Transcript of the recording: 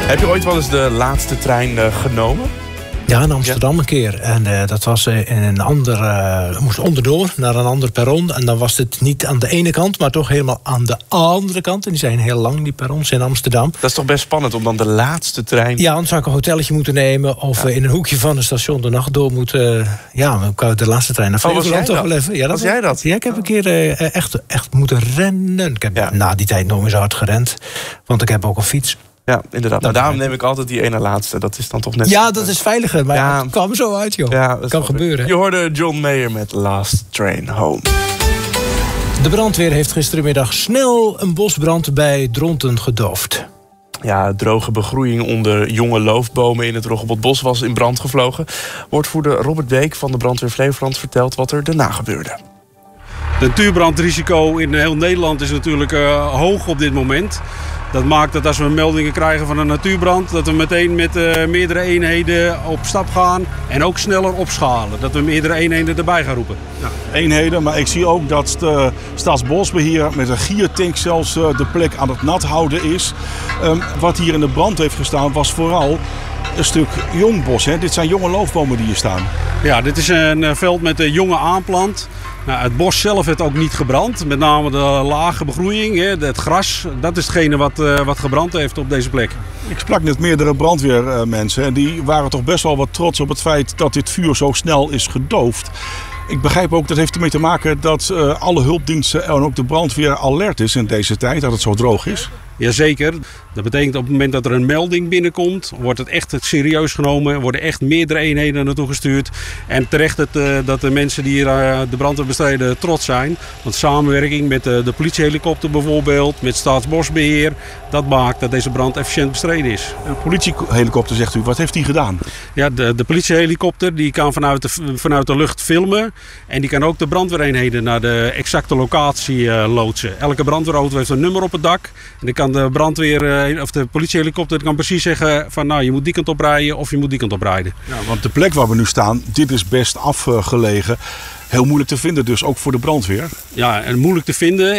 Heb je ooit wel eens de laatste trein genomen? Ja, in Amsterdam een keer. En dat was in een ander... moest onderdoor naar een ander perron. En dan was het niet aan de ene kant, maar toch helemaal aan de andere kant. En die zijn heel lang, die perrons in Amsterdam. Dat is toch best spannend om dan de laatste trein... Ja, anders zou ik een hotelletje moeten nemen. Of in een hoekje van een station de nacht door moeten... dan kan ik de laatste trein naar Flevoland toch wel even. Ja, was jij dat? Ja, ik heb een keer echt moeten rennen. Ik heb na die tijd nog eens hard gerend. Want ik heb ook een fiets. Ja, inderdaad. Maar daarom neem ik altijd die ene laatste. Dat is dan toch net... Ja, dat is veiliger. Maar het kwam zo uit, joh. Ja, dat kan gebeuren. Je hoorde John Mayer met Last Train Home. De brandweer heeft gisterenmiddag snel een bosbrand bij Dronten gedoofd. Ja, droge begroeiing onder jonge loofbomen in het Roggebotbos was in brand gevlogen. Woordvoerder Robert Beek van de Brandweer Flevoland vertelt wat er daarna gebeurde. Het natuurbrandrisico in heel Nederland is natuurlijk hoog op dit moment. Dat maakt dat als we meldingen krijgen van een natuurbrand... dat we meteen met meerdere eenheden op stap gaan en ook sneller opschalen. Dat we meerdere eenheden erbij gaan roepen. Ja, eenheden, maar ik zie ook dat de Staatsbosbeheer met een giertank zelfs de plek aan het nat houden is. Wat hier in de brand heeft gestaan was vooral een stuk jong bos. Hè? Dit zijn jonge loofbomen die hier staan. Ja, dit is een veld met jonge aanplant. Nou, het bos zelf heeft ook niet gebrand. Met name de lage begroeiing, het gras. Dat is hetgene wat gebrand heeft op deze plek. Ik sprak net meerdere brandweermensen. En die waren toch best wel wat trots op het feit dat dit vuur zo snel is gedoofd. Ik begrijp ook, dat heeft ermee te maken dat alle hulpdiensten en ook de brandweer alert is in deze tijd. Dat het zo droog is. Jazeker. Dat betekent op het moment dat er een melding binnenkomt, wordt het echt serieus genomen. Er worden echt meerdere eenheden naartoe gestuurd. En terecht dat de mensen die hier de brandweer bestrijden trots zijn. Want samenwerking met de politiehelikopter bijvoorbeeld, met Staatsbosbeheer, dat maakt dat deze brand efficiënt bestreden is. De politiehelikopter, zegt u, wat heeft die gedaan? Ja, de politiehelikopter die kan vanuit de lucht filmen. En die kan ook de brandweereenheden naar de exacte locatie loodsen. Elke brandweerauto heeft een nummer op het dak. En dan kan de brandweer of de politiehelikopter kan precies zeggen van nou, je moet die kant op rijden of je moet die kant op rijden. Ja, want de plek waar we nu staan, dit is best afgelegen. Heel moeilijk te vinden dus, ook voor de brandweer. Ja, en moeilijk te vinden.